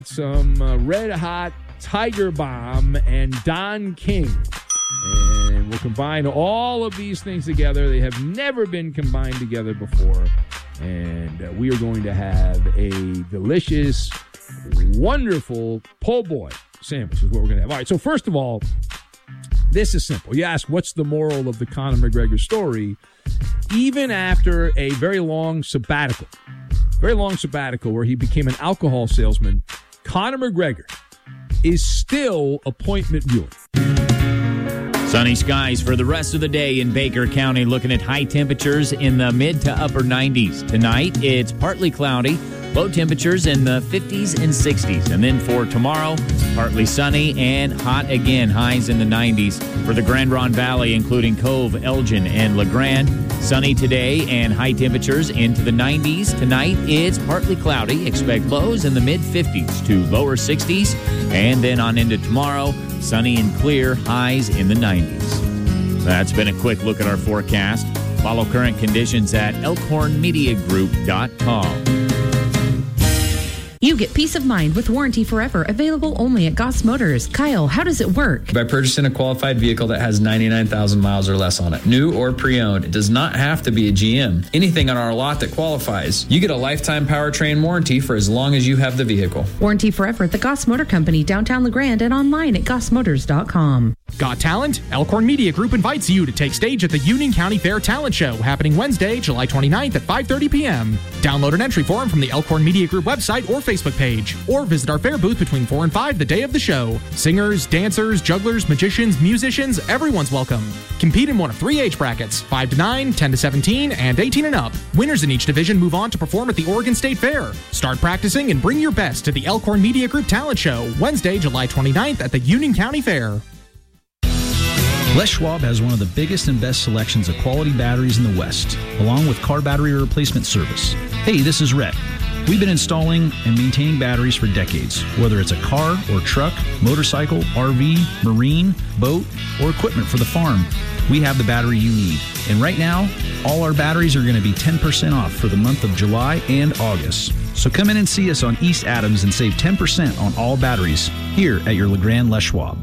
some Red Hot Tiger Bomb and Don King. And we'll combine all of these things together. They have never been combined together before. And we are going to have a delicious, wonderful po' boy sandwich is what we're going to have. All right, so first of all, this is simple. You ask, what's the moral of the Conor McGregor story? Even after a very long sabbatical where he became an alcohol salesman, Conor McGregor is still appointment viewing. Sunny skies for the rest of the day in Baker County, looking at high temperatures in the mid to upper 90s. Tonight, it's partly cloudy, low temperatures in the 50s and 60s. And then for tomorrow, partly sunny and hot again, highs in the 90s. For the Grand Ronde Valley, including Cove, Elgin, and LeGrand, sunny today and high temperatures into the 90s. Tonight, it's partly cloudy. Expect lows in the mid-50s to lower 60s. And then on into tomorrow, sunny and clear, highs in the 90s. That's been a quick look at our forecast. Follow current conditions at elkhornmediagroup.com. You get peace of mind with Warranty Forever, available only at Goss Motors. Kyle, how does it work? By purchasing a qualified vehicle that has 99,000 miles or less on it, new or pre-owned. It does not have to be a GM. Anything on our lot that qualifies. You get a lifetime powertrain warranty for as long as you have the vehicle. Warranty Forever at the Goss Motor Company, downtown LeGrand, and online at gossmotors.com. Got talent? Elkhorn Media Group invites you to take stage at the Union County Fair Talent Show, happening Wednesday, July 29th at 5:30 p.m. Download an entry form from the Elkhorn Media Group website or Facebook page, or visit our fair booth between 4 and 5 the day of the show. Singers, dancers, jugglers, magicians, musicians, everyone's welcome. Compete in one of 3 age brackets, 5 to 9, 10 to 17, and 18 and up. Winners in each division move on to perform at the Oregon State Fair. Start practicing and bring your best to the Elkhorn Media Group Talent Show, Wednesday, July 29th at the Union County Fair. Les Schwab has one of the biggest and best selections of quality batteries in the West, along with car battery replacement service. Hey, this is Rhett. We've been installing and maintaining batteries for decades, whether it's a car or truck, motorcycle, RV, marine, boat, or equipment for the farm. We have the battery you need. And right now, all our batteries are going to be 10% off for the month of July and August. So come in and see us on East Adams and save 10% on all batteries here at your LeGrand Les Schwab.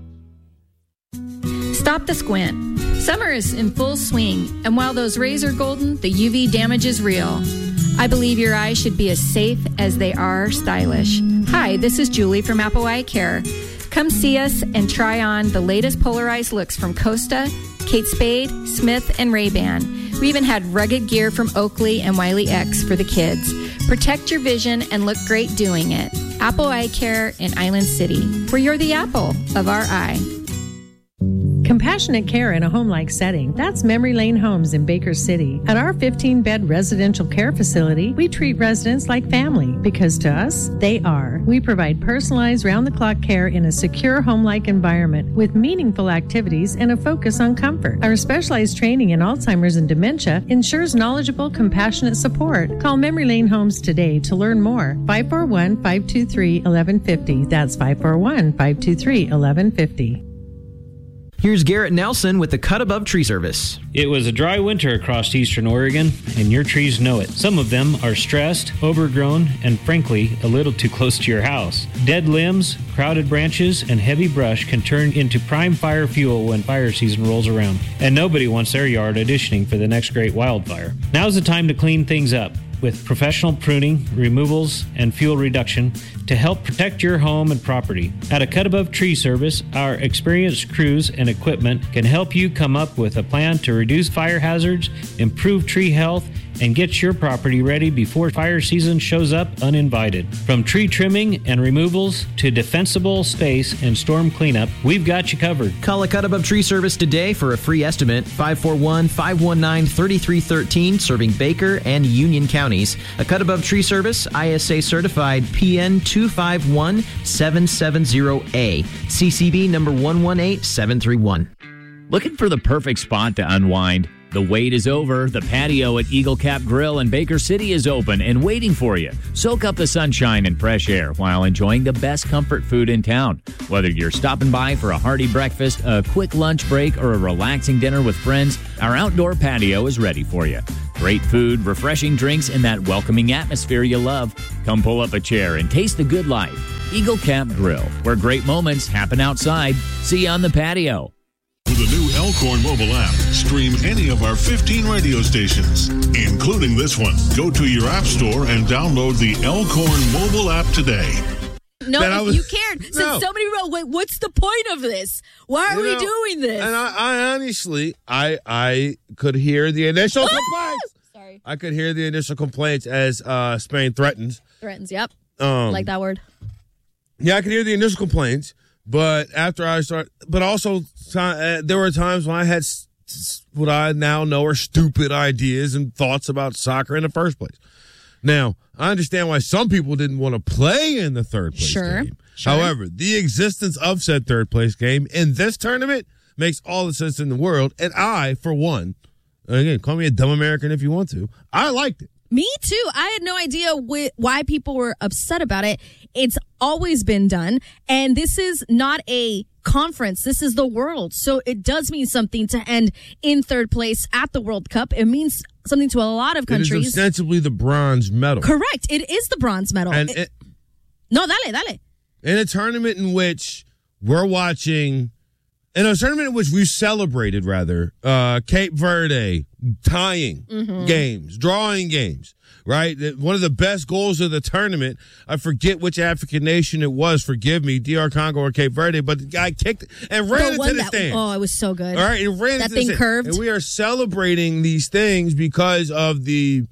Stop the squint. Summer is in full swing, and while those rays are golden, the UV damage is real. I believe your eyes should be as safe as they are stylish. Hi, this is Julie from Apple Eye Care. Come see us and try on the latest polarized looks from Costa, Kate Spade, Smith, and Ray-Ban. We even had rugged gear from Oakley and Wiley X for the kids. Protect your vision and look great doing it. Apple Eye Care in Island City, where you're the apple of our eye. Compassionate care in a home-like setting. That's Memory Lane Homes in Baker City. At our 15-bed residential care facility, we treat residents like family because to us, they are. We provide personalized round-the-clock care in a secure home-like environment with meaningful activities and a focus on comfort. Our specialized training in Alzheimer's and dementia ensures knowledgeable, compassionate support. Call Memory Lane Homes today to learn more. 541-523-1150. That's 541-523-1150. Here's Garrett Nelson with the Cut Above Tree Service. It was a dry winter across eastern Oregon, and your trees know it. Some of them are stressed, overgrown, and frankly, a little too close to your house. Dead limbs, crowded branches, and heavy brush can turn into prime fire fuel when fire season rolls around, and nobody wants their yard auditioning for the next great wildfire. Now's the time to clean things up with professional pruning, removals, and fuel reduction to help protect your home and property. At a Cut Above Tree Service, our experienced crews and equipment can help you come up with a plan to reduce fire hazards, improve tree health, and get your property ready before fire season shows up uninvited. From tree trimming and removals to defensible space and storm cleanup, we've got you covered. Call a Cut Above Tree Service today for a free estimate. 541-519-3313, serving Baker and Union counties. A Cut Above Tree Service, ISA certified PN 251770A, CCB number 118731. Looking for the perfect spot to unwind? The wait is over. The patio at Eagle Cap Grill in Baker City is open and waiting for you. Soak up the sunshine and fresh air while enjoying the best comfort food in town. Whether you're stopping by for a hearty breakfast, a quick lunch break, or a relaxing dinner with friends, our outdoor patio is ready for you. Great food, refreshing drinks, and that welcoming atmosphere you love. Come pull up a chair and taste the good life. Eagle Cap Grill, where great moments happen outside. See you on the patio. With the new Elkhorn mobile app, stream any of our 15 radio stations, including this one. Go to your app store and download the Elkhorn mobile app today. No, if you cared. Since somebody wrote, wait, what's the point of this? Why are we doing this? And I honestly, I could hear the initial complaints. Sorry. I could hear the initial complaints as Spain threatens. Threatens, yep. Like that word. Yeah, I could hear the initial complaints. But after I started, but also there were times when I had what I now know are stupid ideas and thoughts about soccer in the first place. Now, I understand why some people didn't want to play in the third place game. Sure. However, the existence of said third place game in this tournament makes all the sense in the world. And I, for one, again, call me a dumb American if you want to, I liked it. Me too. I had no idea why people were upset about it. It's always been done. And this is not a conference. This is the world. So it does mean something to end in third place at the World Cup. It means something to a lot of countries. It is ostensibly the bronze medal. Correct. It is the bronze medal. And no, dale. In a tournament in which we're watching, in a tournament in which we celebrated, rather, Cape Verde tying games, drawing games, right? One of the best goals of the tournament, I forget which African nation it was, forgive me, DR Congo or Cape Verde, but the guy kicked it and ran into the stands. Oh, it was so good. All right, it ran that into thing the curved. And we are celebrating these things because of the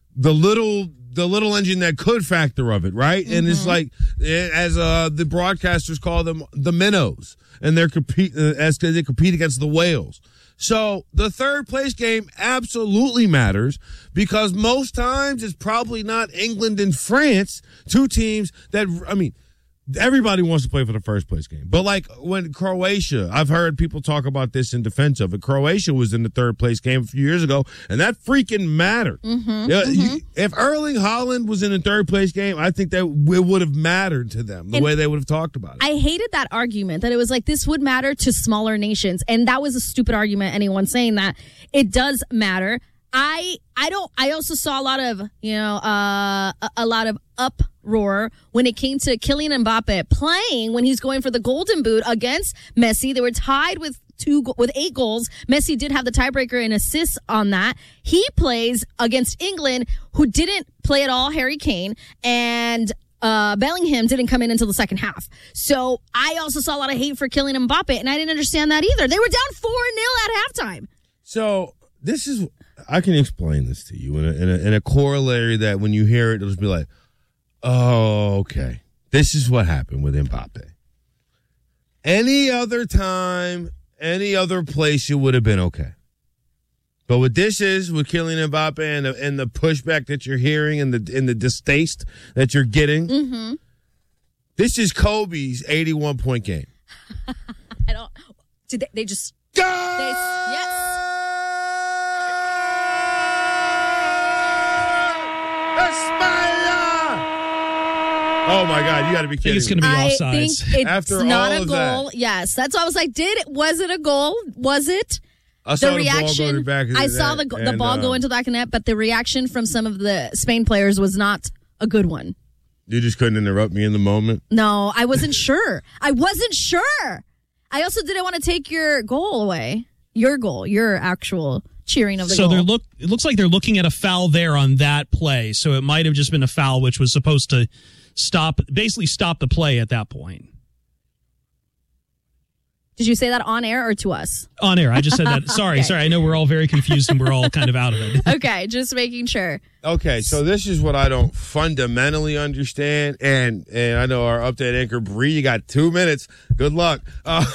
little engine that could factor of it, right? And it's like, as the broadcasters call them, the minnows, and they compete against the whales. So the third place game absolutely matters because most times it's probably not England and France, two teams that, I mean, everybody wants to play for the first place game. But like when Croatia, I've heard people talk about this in defense of it. Croatia was in the third place game a few years ago, and that freaking mattered. If Erling Haaland was in the third place game, I think that it would have mattered to them, the way they would have talked about it. I hated that argument that it was like this would matter to smaller nations. And that was a stupid argument, anyone saying that. It does matter. I also saw a lot of, a lot of uproar when it came to Kylian Mbappe playing when he's going for the Golden Boot against Messi. They were tied with 8 goals. Messi did have the tiebreaker and assists on that. He plays against England, who didn't play at all, Harry Kane, and Bellingham didn't come in until the second half. So I also saw a lot of hate for Kylian Mbappe, and I didn't understand that either. They were down 4-0 at halftime. So this is, I can explain this to you in a corollary that when you hear it, it'll just be like, oh, okay. This is what happened with Mbappe. Any other time, any other place, it would have been okay. But what this is with Kylian Mbappe and the pushback that you're hearing and the distaste that you're getting, this is Kobe's 81-point game. Did they just... Yes! Oh my God! You got to be kidding! I think it's going to be offsides. I think it's After not all a of goal. that. Yes, that's why I was like, was it a goal? Was it? I saw the reaction. Ball go to the back of I the saw net, the ball go into the back of the net, but the reaction from some of the Spain players was not a good one. You just couldn't interrupt me in the moment. No, I wasn't sure. I also didn't want to take your goal away. Your goal, your actual cheering of the goal. So it looks like they're looking at a foul there on that play. So it might have just been a foul, which was supposed to stop the play at that point. Did you say that on air or to us? On air. I just said that. Sorry. I know we're all very confused and we're all kind of out of it. Okay, just making sure. Okay, so this is what I don't fundamentally understand, and I know our update anchor, Bree, you got 2 minutes. Good luck. But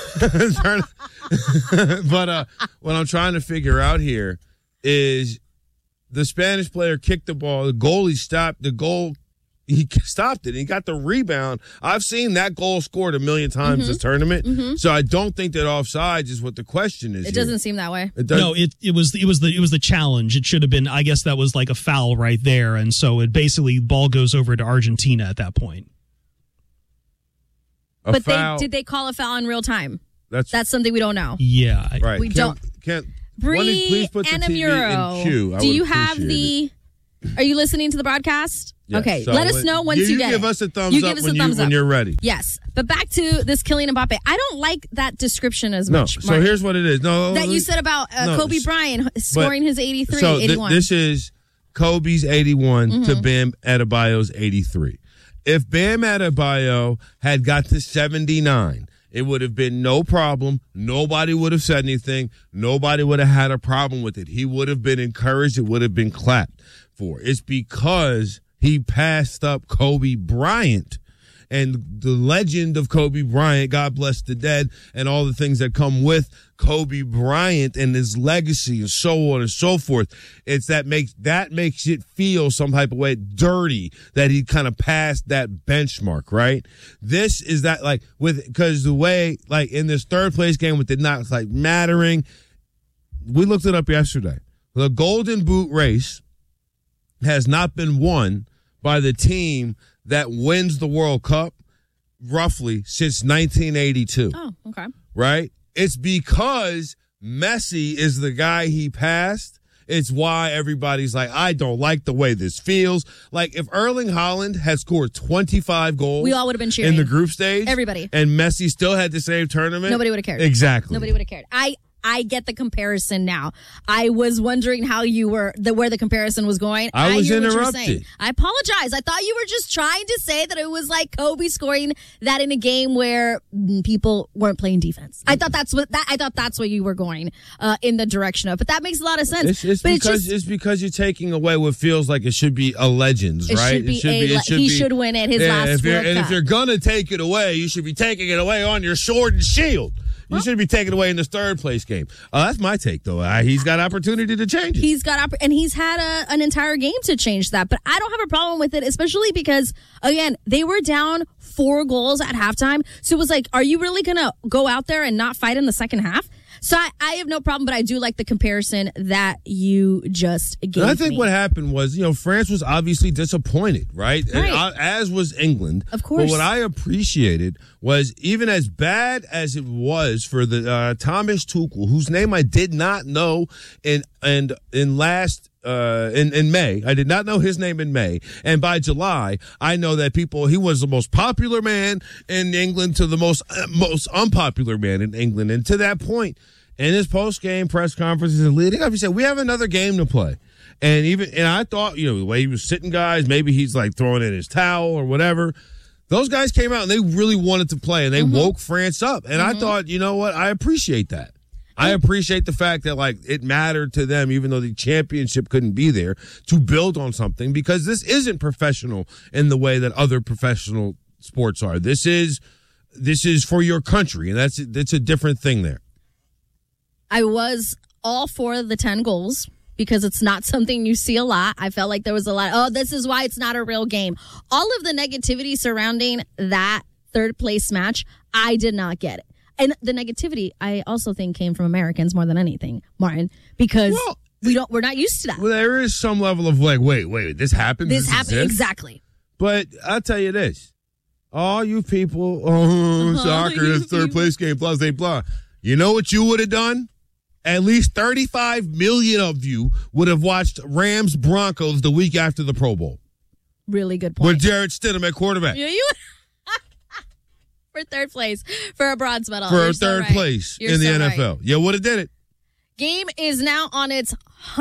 what I'm trying to figure out here is the Spanish player kicked the ball, the goalie stopped the goal. He stopped it. He got the rebound. I've seen that goal scored a million times this tournament. So I don't think that offsides is what the question is. It doesn't seem that way. No, it was the challenge. It should have been. I guess that was like a foul right there, and so it basically ball goes over to Argentina at that point. Did they call a foul in real time? That's something we don't know. Yeah, right. We don't. Bree please put the TV Anamuro, in queue. I do would you have appreciate Are you listening to the broadcast? Yes. Okay, So let us know once you get it. give us a thumbs You up give us when a thumbs up when you're ready. Yes, but back to this Kylian Mbappe. I don't like that description as No, much. so Martin, here's what it is. No, that you said about Kobe Bryant scoring his 83, So 81. this is Kobe's 81 to Mhm. Bam Adebayo's 83. If Bam Adebayo had got to 79, it would have been no problem. Nobody would have said anything. Nobody would have had a problem with it. He would have been encouraged. It would have been clapped for. It's because he passed up Kobe Bryant and the legend of Kobe Bryant, God bless the dead, and all the things that come with Kobe Bryant and his legacy and so on and so forth. It's that makes it feel some type of way dirty that he kind of passed that benchmark, right? This is that because the way in this third place game with it not mattering, we looked it up yesterday. The Golden Boot race has not been won by the team that wins the World Cup roughly since 1982. Oh, okay. Right? It's because Messi is the guy he passed. It's why everybody's like, I don't like the way this feels. Like, if Erling Haaland had scored 25 goals, We all would have been cheering. in the group stage, Everybody. and Messi still had the same tournament, Nobody would have cared. Exactly. Nobody would have cared. I get the comparison now. I was wondering how you were where the comparison was going. I was hear what you're interrupted. saying. I apologize. I thought you were just trying to say that it was like Kobe scoring that in a game where people weren't playing defense. I thought that's what you were going in the direction of. But that makes a lot of sense. It's because you're taking away what feels like it should be a Legends, It right? should be he should win at his last World And Cup. if you're gonna take it away, you should be taking it away on your sword and shield. You should be taking it away in this third place game. That's my take, though. He's got opportunity to change it. He's got and he's had an entire game to change that. But I don't have a problem with it, especially because, again, they were down 4 goals at halftime. So it was like, are you really going to go out there and not fight in the second half? So I have no problem, but I do like the comparison that you just gave I think me. what happened was, France was obviously disappointed, right? Right. As was England. Of course. But what I appreciated was, even as bad as it was for the Thomas Tuchel, whose name I did not know in May. I did not know his name in May. And by July, I know that he was the most popular man in England to the most unpopular man in England. And to that point, in his post-game press conferences and leading up, he said, we have another game to play. And I thought, the way he was sitting guys, maybe he's like throwing in his towel or whatever. Those guys came out and they really wanted to play and they woke France up. And I thought, you know what? I appreciate that. I appreciate the fact that it mattered to them, even though the championship couldn't be there, to build on something, because this isn't professional in the way that other professional sports are. This is for your country, and that's a different thing there. I was all for the 10 goals because it's not something you see a lot. I felt like there was a lot. This is why it's not a real game. All of the negativity surrounding that third place match, I did not get it. And the negativity, I also think, came from Americans more than anything, Martin, because we're not used to that. Well, there is some level of wait, this happened? This happened, exists? exactly. But I'll tell you this. All you people, soccer is third place game, blah, blah, blah. You know what you would have done? At least 35 million of you would have watched Rams Broncos the week after the Pro Bowl. Really good point. With Jarrett Stidham at quarterback. Yeah, you for third place for a bronze medal. For third place in the NFL. Right. Yeah, would have did it. Game is now on its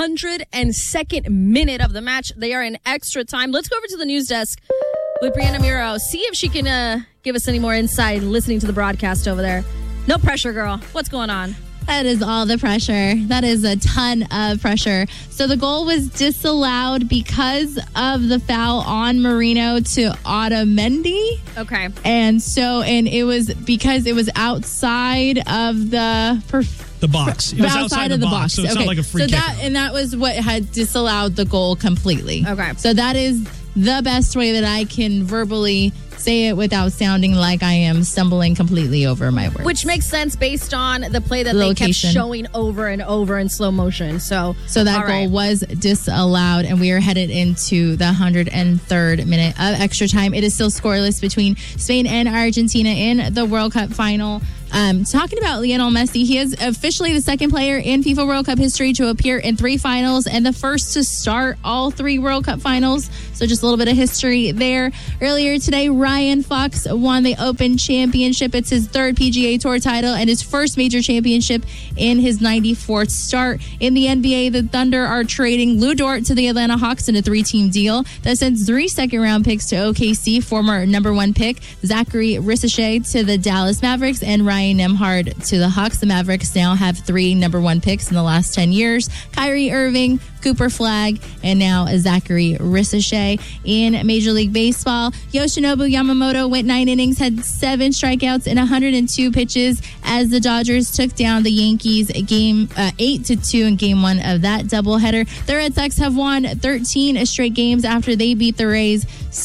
102nd minute of the match. They are in extra time. Let's go over to the news desk with Brianna Miro. See if she can give us any more insight listening to the broadcast over there. No pressure, girl. What's going on? That is all the pressure. That is a ton of pressure. So the goal was disallowed because of the foul on Marino to Otamendi. Okay. And it was because it was outside of the box. It was outside of the box. So it's not like a free kick. That was what had disallowed the goal completely. Okay. So that is the best way that I can verbally say it without sounding like I am stumbling completely over my words. Which makes sense based on the play that they kept showing over and over in slow motion. So that goal was disallowed, and we are headed into the 103rd minute of extra time. It is still scoreless between Spain and Argentina in the World Cup final. Talking about Lionel Messi, he is officially the second player in FIFA World Cup history to appear in 3 finals and the first to start all 3 World Cup finals. So just a little bit of history there. Earlier today, Ryan Fox won the Open Championship. It's his 3rd PGA Tour title and his first major championship in his 94th start. In the NBA, the Thunder are trading Lou Dort to the Atlanta Hawks in a 3-team deal that sends 3 second-round picks to OKC, former number 1 pick Zachary Ricochet to the Dallas Mavericks, and Ryan Nembhard to the Hawks. The Mavericks now have 3 number 1 picks in the last 10 years. Kyrie Irving, Cooper Flagg, and now Zachary Ricochet. In Major League Baseball, Yoshinobu Yamamoto went 9 innings, had 7 strikeouts and 102 pitches as the Dodgers took down the Yankees game 8-2 in Game 1 of that doubleheader. The Red Sox have won 13 straight games after they beat the Rays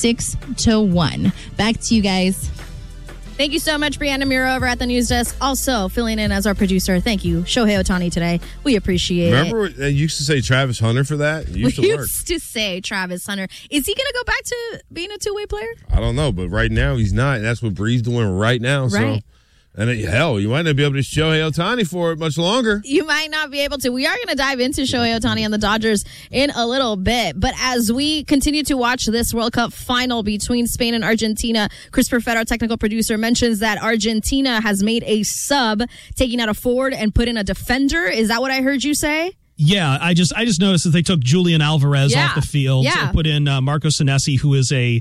6-1. Back to you guys. Thank you so much, Brianna Muro over at the news desk. Also filling in as our producer. Thank you, Shohei Ohtani today. We appreciate it. Remember, they used to say Travis Hunter for that? It used we to work. used to say Travis Hunter. Is he going to go back to being a two-way player? I don't know, but right now he's not. That's what Bree's doing right now. Right. So, and hell, you might not be able to Shohei Ohtani for it much longer. You might not be able to. We are going to dive into Shohei Ohtani and the Dodgers in a little bit. But as we continue to watch this World Cup final between Spain and Argentina, Chris Perfett, our technical producer, mentions that Argentina has made a sub, taking out a forward and put in a defender. Is that what I heard you say? Yeah, I just noticed that they took Julian Alvarez off the field and put in Marco Senesi, who is a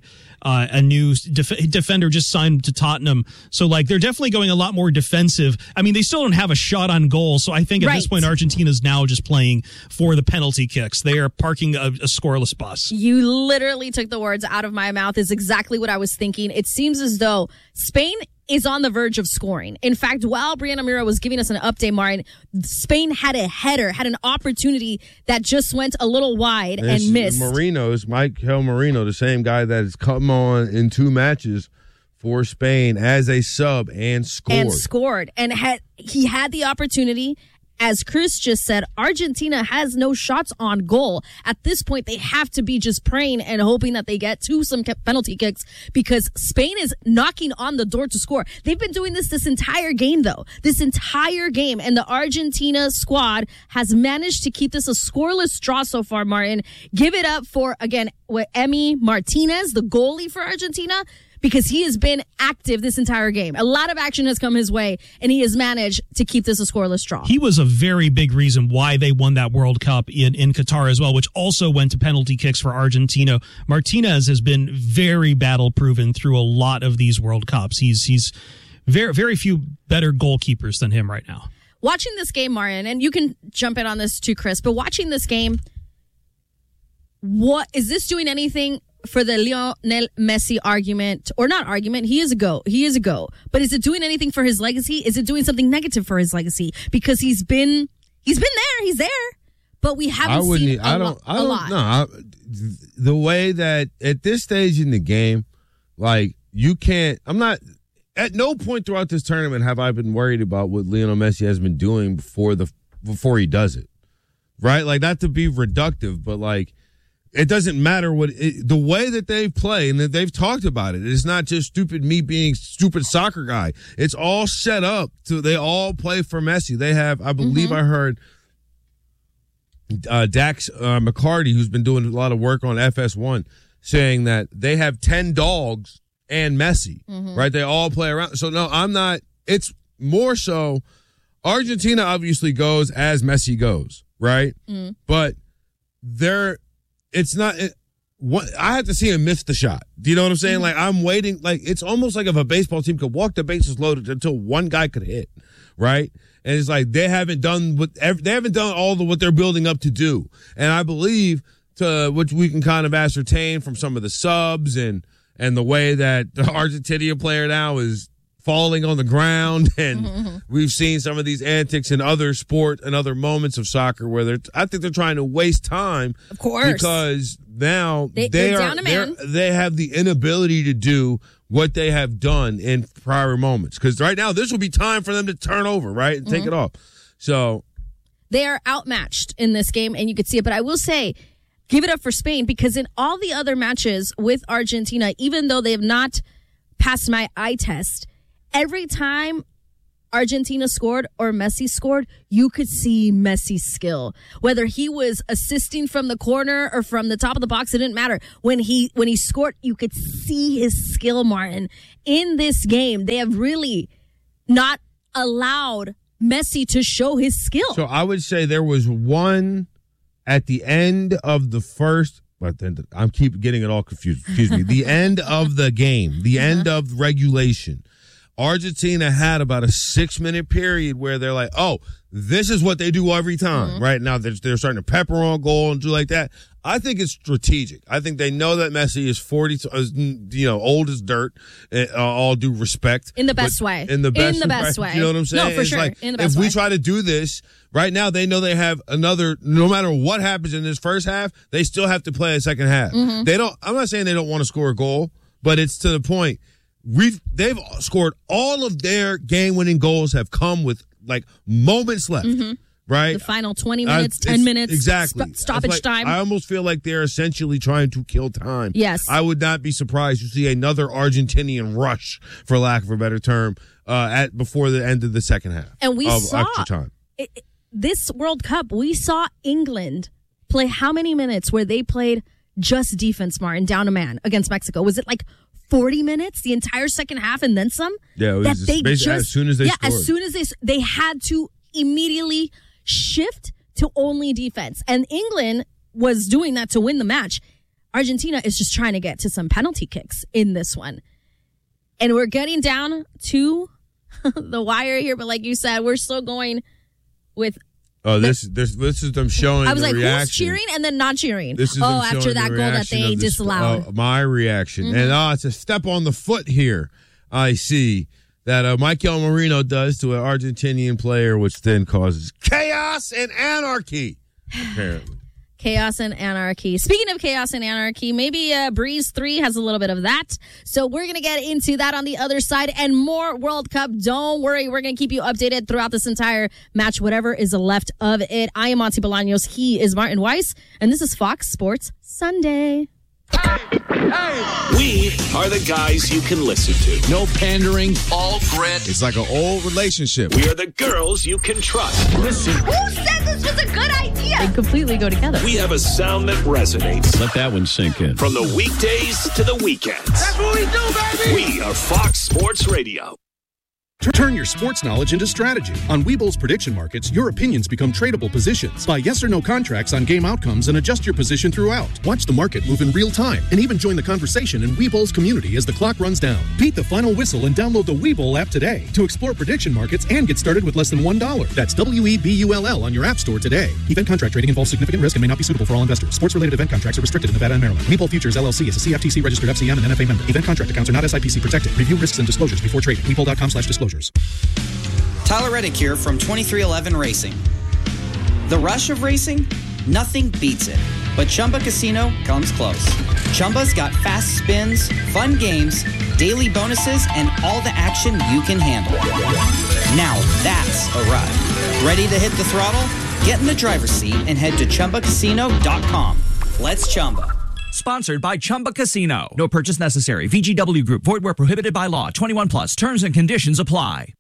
new defender just signed to Tottenham. So, they're definitely going a lot more defensive. I mean, they still don't have a shot on goal. So I think at this point, Argentina's now just playing for the penalty kicks. They are parking a scoreless bus. You literally took the words out of my mouth. Is exactly what I was thinking. It seems as though Spain is on the verge of scoring. In fact, while Brianna Muro was giving us an update, Martin, Spain had a header, had an opportunity that just went a little wide and missed. Michael Merino, the same guy that has come on in 2 matches for Spain as a sub and scored. And he had the opportunity. As Chris just said, Argentina has no shots on goal. At this point, they have to be just praying and hoping that they get to some penalty kicks because Spain is knocking on the door to score. They've been doing this entire game, though. This entire game. And the Argentina squad has managed to keep this a scoreless draw so far, Martin. Give it up for, again, Emi Martinez, the goalie for Argentina, because he has been active this entire game. A lot of action has come his way, and he has managed to keep this a scoreless draw. He was a very big reason why they won that World Cup in Qatar as well, which also went to penalty kicks for Argentina. Martinez has been very battle-proven through a lot of these World Cups. He's very, very few better goalkeepers than him right now. Watching this game, Marian, and you can jump in on this too, Chris, but watching this game, what is this doing anything for the Lionel Messi argument, or not argument? He is a GOAT. But is it doing anything for his legacy? Is it doing something negative for his legacy? Because he's there. But we haven't seen a lot. No, the way that at this stage in the game, you can't. I'm not. At no point throughout this tournament have I been worried about what Lionel Messi has been doing before he does it. Right? Not to be reductive, but it doesn't matter the way that they play, and that they've talked about it. It's not just me being stupid soccer guy. It's all set up they all play for Messi. They have, I believe I heard Dax McCarty, who's been doing a lot of work on FS1, saying that they have 10 dogs and Messi, right? They all play around. So no, I'm not. It's more so Argentina obviously goes as Messi goes, right? But it's not. I had to see him miss the shot. Do you know what I'm saying? I'm waiting. It's almost like if a baseball team could walk the bases loaded until one guy could hit, right? And it's they haven't done what they're building up to do. And I believe which we can kind of ascertain from some of the subs and the way that the Argentinian player now is falling on the ground, and we've seen some of these antics in other sport and other moments of soccer where I think they're trying to waste time. Of course. Because now they're down a man. They have the inability to do what they have done in prior moments. Because right now, this will be time for them to turn over, right? And take it off. So they are outmatched in this game, and you could see it. But I will say, give it up for Spain, because in all the other matches with Argentina, even though they have not passed my eye test, every time Argentina scored or Messi scored, you could see Messi's skill. Whether he was assisting from the corner or from the top of the box, it didn't matter. When he scored, you could see his skill, Martin. In this game, they have really not allowed Messi to show his skill. So I would say there was one at the end of the first, but then I keep getting it all confused. Excuse me. The end of the game, the end of regulation. Argentina had about a 6-minute period where they're like, oh, this is what they do every time. Right now, they're starting to pepper on goal and do like that. I think it's strategic. I think they know that Messi is 40, old as dirt, all due respect. In the best way. In the best way. You know what I'm saying? No, for sure. Like, in the best if way. we try to do this, right now they know they have another, no matter what happens in this first half, they still have to play a second half. I'm not saying they don't want to score a goal, but it's to the point. They've scored all of their game-winning goals have come with like moments left, right? The final 20 minutes, 10 minutes, exactly. Stoppage time. I almost feel like they're essentially trying to kill time. Yes. I would not be surprised to see another Argentinian rush, for lack of a better term, before the end of the second half. And we saw extra time. This World Cup, we saw England play how many minutes where they played just defense, Martin, down a man against Mexico? Was it like 40 minutes, the entire second half, and then some? Yeah, it was basically as soon as they scored. As soon as they had to immediately shift to only defense. And England was doing that to win the match. Argentina is just trying to get to some penalty kicks in this one. And we're getting down to the wire here, but like you said, we're still going with... Oh, this is them showing. I was like, reaction. who's cheering and then not cheering? This is after that goal that they disallowed. My reaction, and it's a step on the foot here. I see that Michael Merino does to an Argentinian player, which then causes chaos and anarchy. Apparently. Chaos and anarchy. Speaking of chaos and anarchy, maybe Breeze 3 has a little bit of that. So we're going to get into that on the other side and more World Cup. Don't worry. We're going to keep you updated throughout this entire match, whatever is left of it. I am Monty Bolaños. He is Martin Weiss. And this is Fox Sports Sunday. We are the guys you can listen to. No pandering, all grit. It's like an old relationship. We are the girls you can trust. Listen. Who said this was a good idea? They completely go together. We have a sound that resonates. Let that one sink in. From the weekdays to the weekends. That's what we do, baby. We are Fox Sports Radio. Turn your sports knowledge into strategy. On Webull's prediction markets, your opinions become tradable positions. Buy yes or no contracts on game outcomes and adjust your position throughout. Watch the market move in real time and even join the conversation in Webull's community as the clock runs down. Beat the final whistle and download the Webull app today to explore prediction markets and get started with less than $1. That's WEBULL on your app store today. Event contract trading involves significant risk and may not be suitable for all investors. Sports-related event contracts are restricted in Nevada and Maryland. Webull Futures LLC is a CFTC registered FCM and NFA member. Event contract accounts are not SIPC protected. Review risks and disclosures before trading. Webull.com/disclosures. Tyler Reddick here from 2311 Racing. The rush of racing? Nothing beats it. But Chumba Casino comes close. Chumba's got fast spins, fun games, daily bonuses, and all the action you can handle. Now that's a ride. Ready to hit the throttle? Get in the driver's seat and head to ChumbaCasino.com. Let's Chumba. Sponsored by Chumba Casino. No purchase necessary. VGW Group. Void where prohibited by law. 21 plus. Terms and conditions apply.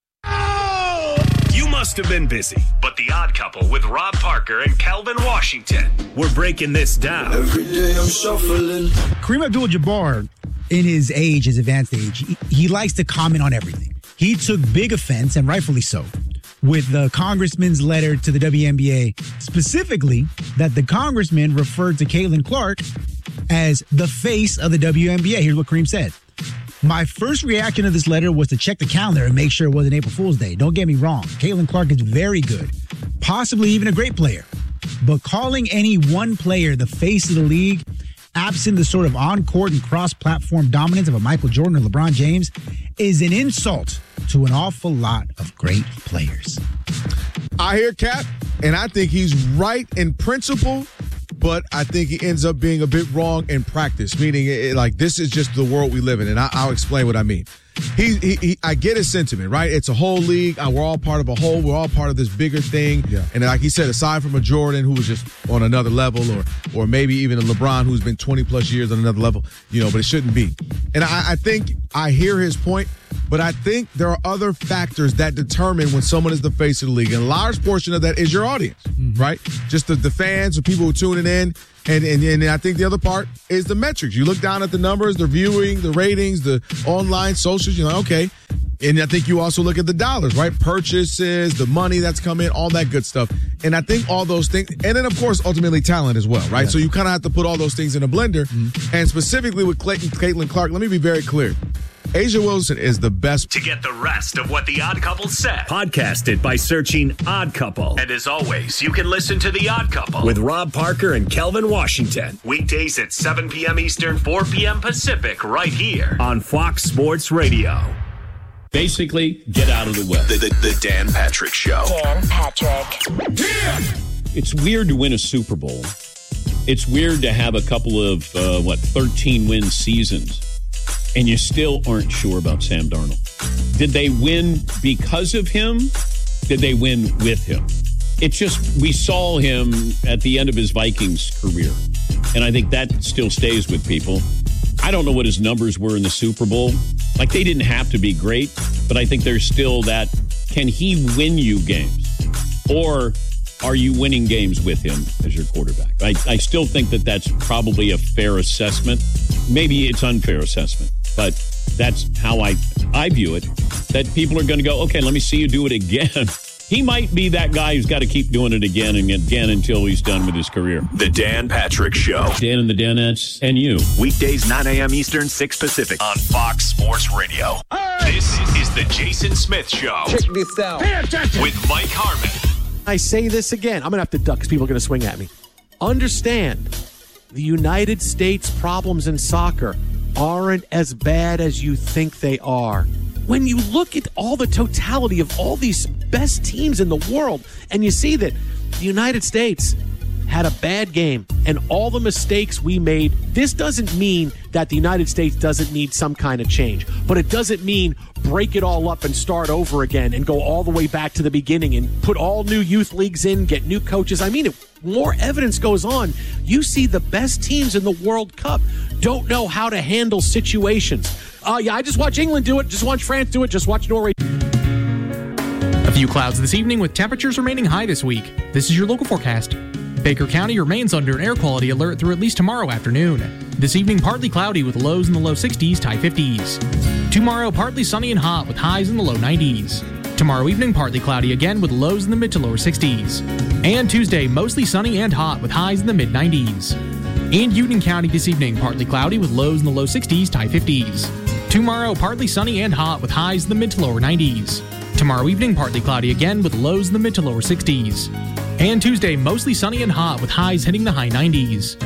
You must have been busy, but The Odd Couple with Rob Parker and Calvin Washington. We're breaking this down. Every day I'm shuffling. Kareem Abdul-Jabbar, in his advanced age, he likes to comment on everything. He took big offense, and rightfully so, with the congressman's letter to the WNBA, specifically that the congressman referred to Caitlin Clark as the face of the WNBA. Here's what Kareem said. My first reaction to this letter was to check the calendar and make sure it wasn't April Fool's Day. Don't get me wrong. Caitlin Clark is very good, possibly even a great player. But calling any one player the face of the league, absent the sort of on-court and cross-platform dominance of a Michael Jordan or LeBron James, is an insult to an awful lot of great players. I hear Cap, and I think he's right in principle, but I think he ends up being a bit wrong in practice, meaning like this is just the world we live in, and I'll explain what I mean. I get his sentiment, right? It's a whole league. We're all part of a whole. We're all part of this bigger thing. Yeah. And like he said, aside from a Jordan who was just on another level, or maybe even a LeBron who's been 20 plus years on another level, but it shouldn't be. And I think I hear his point, but I think there are other factors that determine when someone is the face of the league. And a large portion of that is your audience, right? Just the fans or people who are tuning in. And I think the other part is the metrics. You look down at the numbers, the viewing, the ratings, the online socials, you're like, okay. And I think you also look at the dollars, right? Purchases, the money that's come in, all that good stuff. And I think all those things, and then of course, ultimately talent as well, right? Yeah. So you kind of have to put all those things in a blender. Mm-hmm. And specifically with Caitlin Clark, let me be very clear. A'ja Wilson is the best. To get the rest of what The Odd Couple said, podcast it by searching Odd Couple. And as always, you can listen to The Odd Couple with Rob Parker and Kelvin Washington. Weekdays at 7 p.m. Eastern, 4 p.m. Pacific, right here on Fox Sports Radio. Basically, get out of the way. The Dan Patrick Show. Dan Patrick. Yeah! It's weird to win a Super Bowl. It's weird to have a couple of, 13-win seasons. And you still aren't sure about Sam Darnold. Did they win because of him? Did they win with him? It's just, we saw him at the end of his Vikings career. And I think that still stays with people. I don't know what his numbers were in the Super Bowl. Like, they didn't have to be great, but I think there's still that, can he win you games? Or are you winning games with him as your quarterback? I still think that that's probably a fair assessment. Maybe it's unfair assessment, but that's how I view it, that people are going to go, okay, let me see you do it again. He might be that guy who's got to keep doing it again and again until he's done with his career. The Dan Patrick Show. Dan and the Danettes and you. Weekdays, 9 a.m. Eastern, 6 Pacific on Fox Sports Radio. Hey! This is the Jason Smith Show. Check this out. Pay attention. With Mike Harmon. I say this again. I'm going to have to duck because people are going to swing at me. Understand, the United States problems in soccer aren't as bad as you think they are. When you look at all the totality of all these best teams in the world, and you see that the United States had a bad game and all the mistakes we made, this doesn't mean that the United States doesn't need some kind of change. But it doesn't mean break it all up and start over again and go all the way back to the beginning and put all new youth leagues in, get new coaches. I mean, more evidence goes on. You see the best teams in the World Cup don't know how to handle situations. I just watch England do it. Just watch France do it. Just watch Norway. A few clouds this evening with temperatures remaining high this week. This is your local forecast. Baker County remains under an air quality alert through at least tomorrow afternoon. This evening, partly cloudy with lows in the low 60s to high 50s. Tomorrow, partly sunny and hot with highs in the low 90s. Tomorrow evening, partly cloudy again with lows in the mid to lower 60s. And Tuesday, mostly sunny and hot with highs in the mid 90s. And Union County this evening, partly cloudy with lows in the low 60s to high 50s. Tomorrow, partly sunny and hot with highs in the mid to lower 90s. Tomorrow evening, partly cloudy again with lows in the mid to lower 60s. And Tuesday, mostly sunny and hot with highs hitting the high 90s.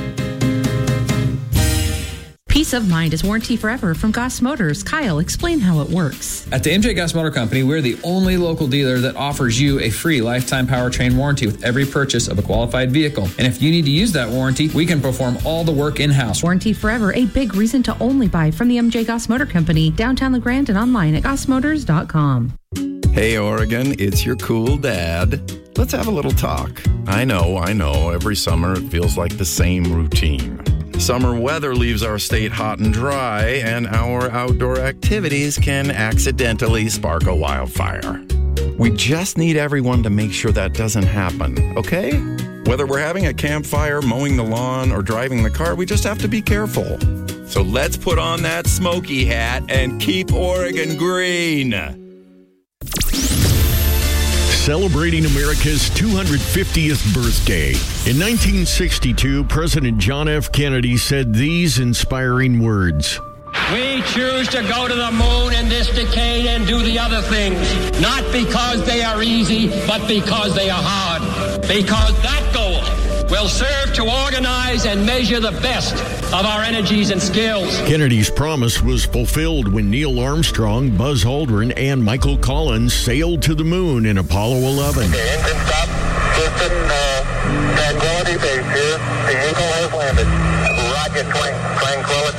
Peace of mind is warranty forever from Goss Motors. Kyle, explain how it works. At the MJ Goss Motor Company, we're the only local dealer that offers you a free lifetime powertrain warranty with every purchase of a qualified vehicle. And if you need to use that warranty, we can perform all the work in-house. Warranty forever, a big reason to only buy from the MJ Goss Motor Company, downtown LeGrand and online at gossmotors.com. Hey, Oregon, it's your cool dad. Let's have a little talk. I know. Every summer it feels like the same routine. Summer weather leaves our state hot and dry, and our outdoor activities can accidentally spark a wildfire. We just need everyone to make sure that doesn't happen, okay? Whether we're having a campfire, mowing the lawn, or driving the car, we just have to be careful. So let's put on that smoky hat and keep Oregon green. Celebrating America's 250th birthday. In 1962, President John F. Kennedy said these inspiring words. We choose to go to the moon in this decade and do the other things, not because they are easy, but because they are hard. Because that goal will serve to organize and measure the best of our energies and skills. Kennedy's promise was fulfilled when Neil Armstrong, Buzz Aldrin, and Michael Collins sailed to the moon in Apollo 11. The engine stop. Houston, Tranquility Base here. The Eagle has landed. Roger, Tranquility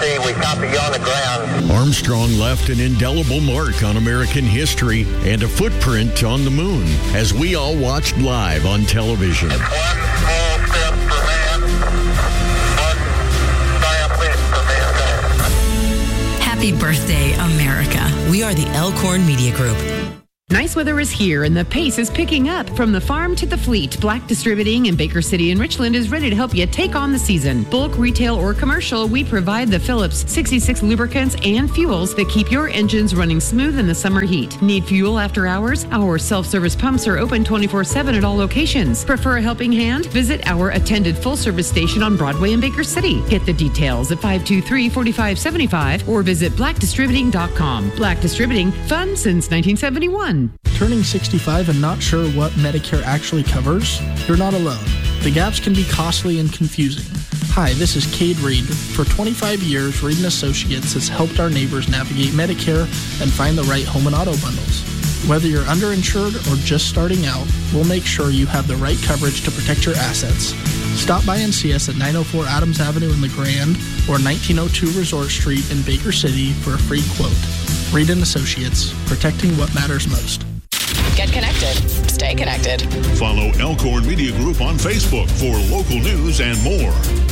see, we copy you on the ground. Armstrong left an indelible mark on American history and a footprint on the moon as we all watched live on television. One small step for man, one giant leap for mankind. Happy birthday, America. We are the Elkhorn Media Group. Nice weather is here and the pace is picking up. From the farm to the fleet, Black Distributing in Baker City and Richland is ready to help you take on the season. Bulk, retail, or commercial, we provide the Phillips 66 lubricants and fuels that keep your engines running smooth in the summer heat. Need fuel after hours? Our self-service pumps are open 24/7 at all locations. Prefer a helping hand? Visit our attended full-service station on Broadway in Baker City. Get the details at 523-4575 or visit blackdistributing.com. Black Distributing, fun since 1971. Turning 65 and not sure what Medicare actually covers? You're not alone. The gaps can be costly and confusing. Hi, this is Cade Reed. For 25 years, Reed & Associates has helped our neighbors navigate Medicare and find the right home and auto bundles. Whether you're underinsured or just starting out, we'll make sure you have the right coverage to protect your assets. Stop by and see us at 904 Adams Avenue in the Grand or 1902 Resort Street in Baker City for a free quote. Reed & Associates, protecting what matters most. Get connected. Stay connected. Follow Elkhorn Media Group on Facebook for local news and more.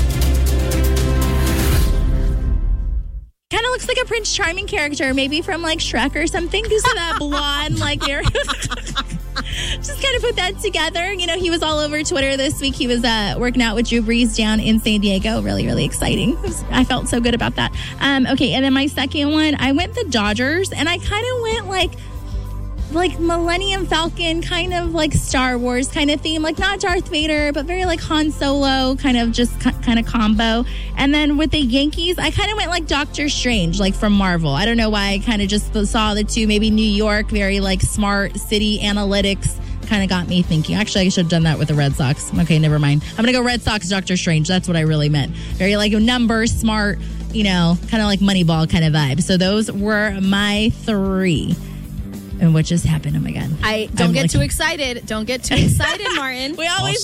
Kind of looks like a Prince Charming character, maybe from like Shrek or something, because of that blonde like hair. Just kind of put that together. You know, he was all over Twitter this week. He was working out with Drew Brees down in San Diego. Really, really exciting. I felt so good about that. Okay, and then my second one, I went the Dodgers, and I kind of went like Millennium Falcon, kind of like Star Wars kind of theme, like not Darth Vader, but very like Han Solo, kind of just kind of combo. And then with the Yankees, I kind of went like Doctor Strange, like from Marvel. I don't know why, I kind of just saw the two, maybe New York, very like smart city analytics, kind of got me thinking. Actually, I should have done that with the Red Sox. Okay, never mind. I'm going to go Red Sox, Doctor Strange. That's what I really meant. Very like numbers, smart, you know, kind of like Moneyball kind of vibe. So those were my three. And what just happened? Oh my God! Don't get too excited. Don't get too excited, Martin. We always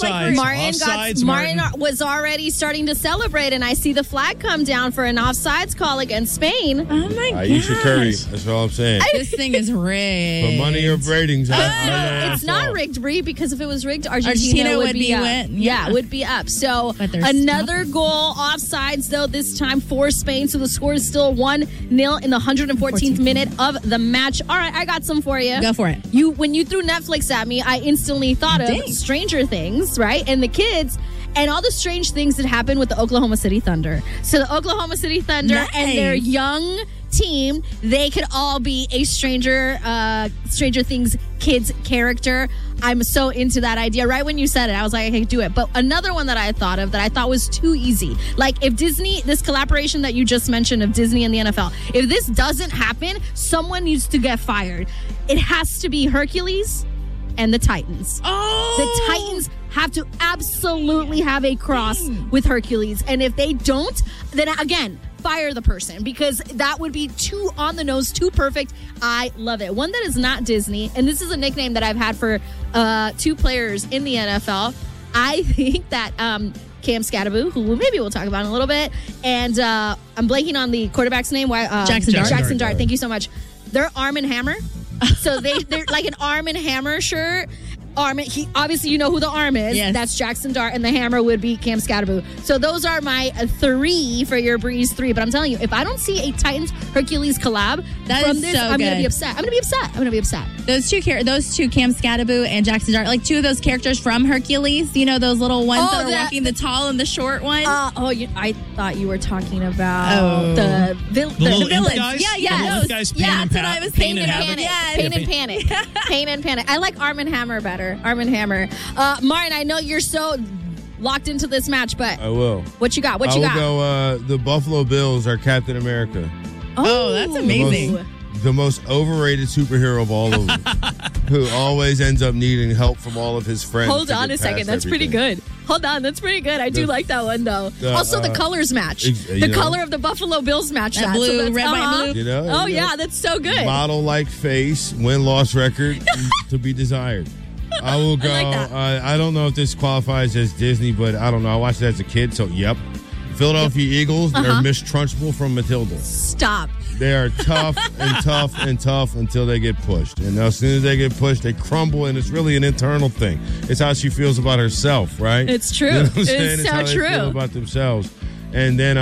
Martin was already starting to celebrate, and I see the flag come down for an offsides call against Spain. Oh my God! Ayesha Curry. That's all I'm saying. This thing is rigged. For money or ratings. No, it's not rigged, Bree, because if it was rigged, Argentina would be up. Yeah, would be up. So another goal offsides, though, this time for Spain. So the score is still 1-0 in the 114th minute of the match. All right, I got some for you. Go for it. When you threw Netflix at me, I instantly thought of Stranger Things, right? And the kids and all the strange things that happened with the Oklahoma City Thunder. So the Oklahoma City Thunder and their young team, they could all be a Stranger Things kids character. I'm so into that idea. Right when you said it, I was like, I can do it. But another one that I thought of that I thought was too easy. Like if Disney, this collaboration that you just mentioned of Disney and the NFL, if this doesn't happen, someone needs to get fired. It has to be Hercules and the Titans. Oh! The Titans have to absolutely have a cross with Hercules. And if they don't, then again, fire the person, because that would be too on the nose, too perfect. I love it. One that is not Disney, and this is a nickname that I've had for two players in the NFL. I think that Cam Scatteraboo, who maybe we'll talk about in a little bit, and I'm blanking on the quarterback's name. Jackson Dart. Thank you so much. They're Arm and Hammer. So they're like an Arm and Hammer shirt. He obviously, you know who the arm is. Yes. That's Jackson Dart, and the hammer would be Cam Scatteraboo. So those are my three for your Breeze 3. But I'm telling you, if I don't see a Titans Hercules collab I'm going to be upset. I'm going to be upset. Those two, Cam Scatteraboo and Jackson Dart, like two of those characters from Hercules. You know, those little ones that are walking, the tall and the short one. I thought you were talking about the villains. Guys? Yeah. Those guys, Pain and Panic. Pain and Panic. I like Arm and Hammer better. Arm and Hammer. Martin, I know you're so locked into this match, but I will. What you got? I will go. The Buffalo Bills are Captain America. Oh, that's amazing. The most overrated superhero of all of them, who always ends up needing help from all of his friends. Hold on a second. That's pretty good. Hold on. That's pretty good. I do like that one, though. Also, the colors match. The color of the Buffalo Bills match. That blue, red, white, blue. You know, yeah, that's so good. Model-like face, win-loss record to be desired. I will go. I don't know if this qualifies as Disney, but I don't know. I watched it as a kid, so yep. Philadelphia Eagles, they're Miss Trunchbull from Matilda. Stop. They are tough and tough and tough until they get pushed. And as soon as they get pushed, they crumble, and it's really an internal thing. It's how she feels about herself, right? It's true. You know what I'm saying? It's It's so how true. they feel about themselves. And then,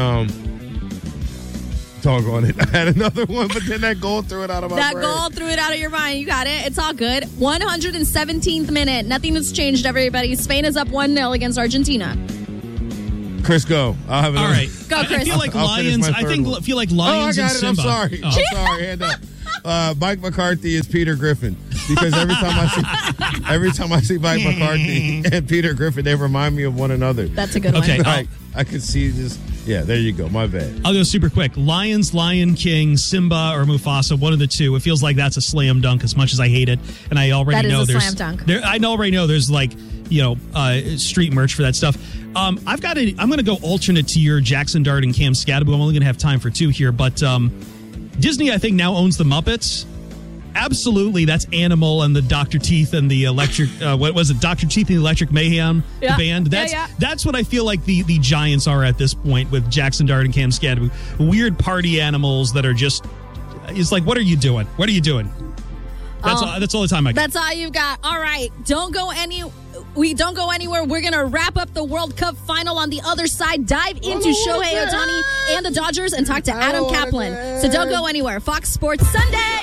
doggone it. I had another one, but then that goal threw it out of my brain. That goal threw it out of your mind. You got it. It's all good. 117th minute. Nothing has changed, everybody. Spain is up 1-0 against Argentina. Chris, go. I'll have it. All right. Go, Chris. I feel like Lions. Feel like Lions and Simba. I'm sorry. Oh. I'm sorry. Hand up. Mike McCarthy is Peter Griffin because every time I see Mike McCarthy and Peter Griffin, they remind me of one another. That's a good one. Okay. Like, I could see this. Yeah, there you go. My bad. I'll go super quick. Lions, Lion King, Simba, or Mufasa, one of the two. It feels like that's a slam dunk as much as I hate it. And I already know there's slam dunk. I already know there's street merch for that stuff. I'm going to go alternate to your Jackson Dart and Cam Scadaboo. I'm only going to have time for two here, but Disney, I think, now owns the Muppets. Absolutely, that's Animal and the Dr. Teeth and the Electric. What was it? Dr. Teeth and the Electric Mayhem band. That's what I feel like the Giants are at this point with Jackson Dart and Cam Scadaboo. Weird party animals that are just. It's like, what are you doing? What are you doing? That's all the time I got. That's all you got. All right, don't go anywhere. We're going to wrap up the World Cup final on the other side, dive into Shohei Ohtani and the Dodgers, and talk to Adam Kaplan. So don't go anywhere. Fox Sports Sunday.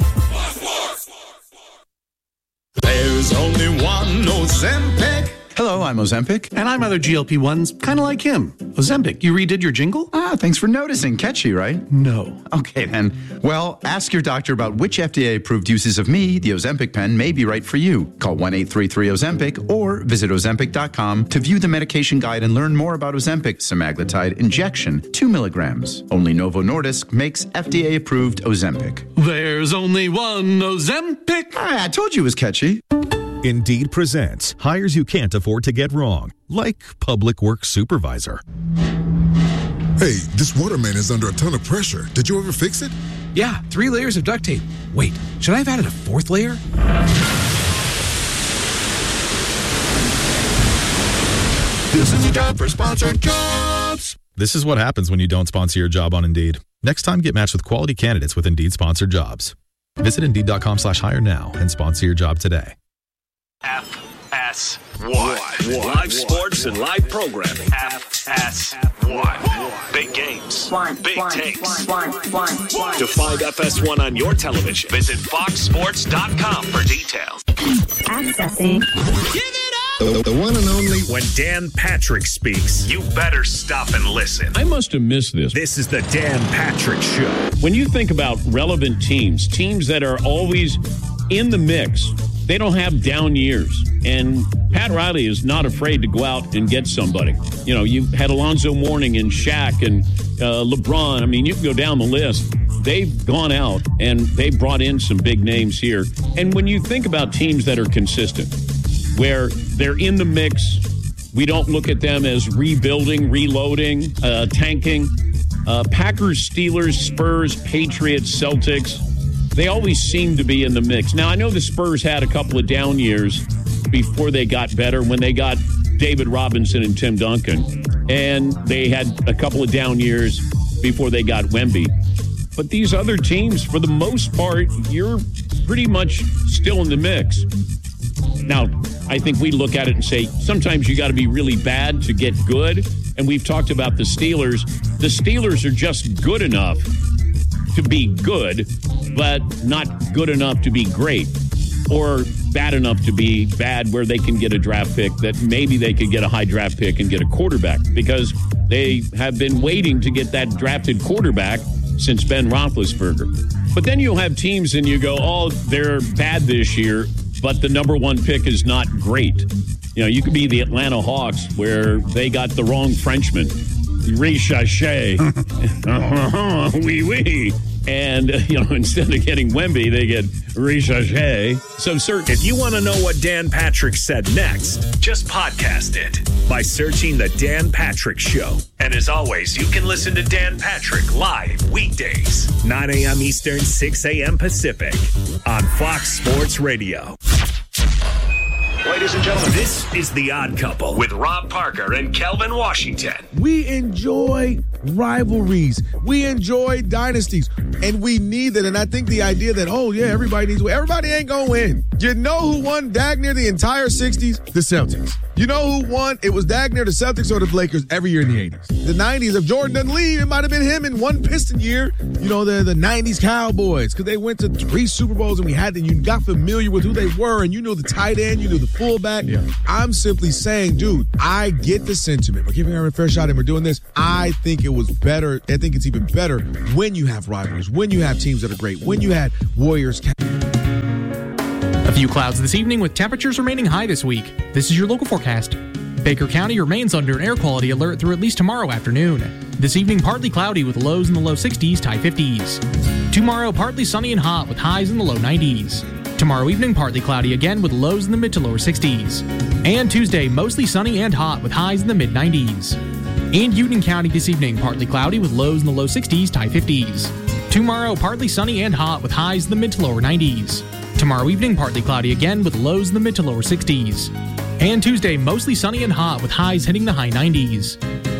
There's only one Ozempic. Hello, I'm Ozempic. And I'm other GLP-1s, kind of like him. Ozempic, you redid your jingle? Thanks for noticing. Catchy, right? No. Okay, then. Well, ask your doctor about which FDA-approved uses of me, the Ozempic pen, may be right for you. Call 1-833-OZEMPIC or visit Ozempic.com to view the medication guide and learn more about Ozempic semaglutide injection, 2 milligrams. Only Novo Nordisk makes FDA-approved Ozempic. There's only one Ozempic. I told you it was catchy. Indeed presents hires you can't afford to get wrong, like public works supervisor. Hey, this waterman is under a ton of pressure. Did you ever fix it? Yeah, 3 layers of duct tape. Wait, should I have added a 4th layer? This is a job for sponsored jobs. This is what happens when you don't sponsor your job on Indeed. Next time, get matched with quality candidates with Indeed sponsored jobs. Visit Indeed.com/hire now and sponsor your job today. FS1. Live sports and live programming. FS1. Big games. Big takes. To find FS1 on your television, visit foxsports.com for details. Accessing. The one and only. When Dan Patrick speaks, you better stop and listen. I must have missed this. This is the Dan Patrick Show. When you think about relevant teams that are always in the mix, they don't have down years. And Pat Riley is not afraid to go out and get somebody. You know, you had Alonzo Mourning and Shaq and LeBron. I mean, you can go down the list. They've gone out and they brought in some big names here. And when you think about teams that are consistent, where they're in the mix, we don't look at them as rebuilding, reloading, tanking. Packers, Steelers, Spurs, Patriots, Celtics, they always seem to be in the mix. Now, I know the Spurs had a couple of down years before they got better when they got David Robinson and Tim Duncan. And they had a couple of down years before they got Wemby. But these other teams, for the most part, you're pretty much still in the mix. Now, I think we look at it and say, sometimes you got to be really bad to get good. And we've talked about the Steelers. The Steelers are just good enough to be good, but not good enough to be great, or bad enough to be bad where they can get a draft pick that maybe they could get a high draft pick and get a quarterback, because they have been waiting to get that drafted quarterback since Ben Roethlisberger. But then you'll have teams and you go, oh, they're bad this year, but the number one pick is not great. You know, you could be the Atlanta Hawks where they got the wrong Frenchman. Richache. Oui, oui. And, instead of getting Wemby, they get Richache. So, sir, if you want to know what Dan Patrick said next, just podcast it by searching The Dan Patrick Show. And as always, you can listen to Dan Patrick live weekdays, 9 a.m. Eastern, 6 a.m. Pacific on Fox Sports Radio. Ladies and gentlemen, this is The Odd Couple with Rob Parker and Kelvin Washington. We enjoy rivalries. We enjoy dynasties. And we need that. And I think the idea that, everybody needs to win. Everybody ain't going to win. You know who won dag near the entire 60s? The Celtics. You know who won? It was dag near the Celtics or the Lakers every year in the 80s. The 90s, if Jordan doesn't leave, it might have been him in one Piston year. You know, the 90s Cowboys, because they went to 3 Super Bowls and you got familiar with who they were, and you knew the tight end, you knew the fullback. Yeah. I'm simply saying, dude, I get the sentiment. We're giving her a fair shot and we're doing this. I think it was better. I think it's even better when you have rivalries, when you have teams that are great, when you had Warriors. A few clouds this evening with temperatures remaining high this week. This is your local forecast. Baker County remains under an air quality alert through at least tomorrow afternoon. This evening, partly cloudy with lows in the low 60s to high 50s. Tomorrow, partly sunny and hot with highs in the low 90s. Tomorrow evening, partly cloudy again with lows in the mid to lower 60s. And Tuesday, mostly sunny and hot with highs in the mid 90s. And Union County this evening, partly cloudy with lows in the low 60s to high 50s. Tomorrow, partly sunny and hot with highs in the mid to lower 90s. Tomorrow evening, partly cloudy again with lows in the mid to lower 60s. And Tuesday, mostly sunny and hot with highs hitting the high 90s.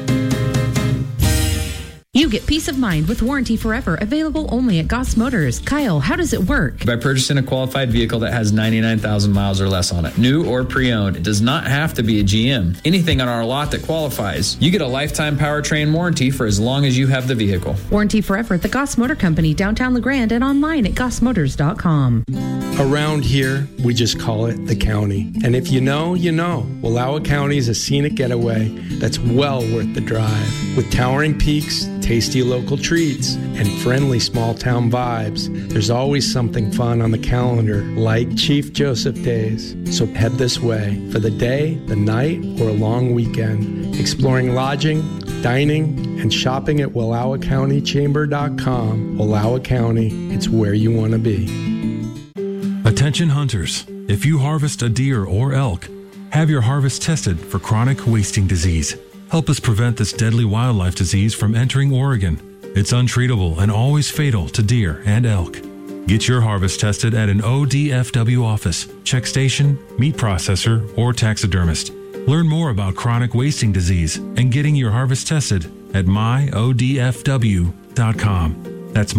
You get peace of mind with Warranty Forever, available only at Goss Motors. Kyle, how does it work? By purchasing a qualified vehicle that has 99,000 miles or less on it, new or pre-owned. It does not have to be a GM. Anything on our lot that qualifies. You get a lifetime powertrain warranty for as long as you have the vehicle. Warranty Forever at the Goss Motor Company, downtown LeGrand, and online at gossmotors.com. Around here, we just call it the county. And if you know, you know. Wallowa County is a scenic getaway that's well worth the drive. With towering peaks, tasty local treats, and friendly small-town vibes, there's always something fun on the calendar, like Chief Joseph Days. So head this way for the day, the night, or a long weekend. Exploring lodging, dining, and shopping at WallowaCountyChamber.com. Wallowa County, it's where you want to be. Attention hunters, if you harvest a deer or elk, have your harvest tested for chronic wasting disease. Help us prevent this deadly wildlife disease from entering Oregon. It's untreatable and always fatal to deer and elk. Get your harvest tested at an ODFW office, check station, meat processor, or taxidermist. Learn more about chronic wasting disease and getting your harvest tested at myodfw.com. That's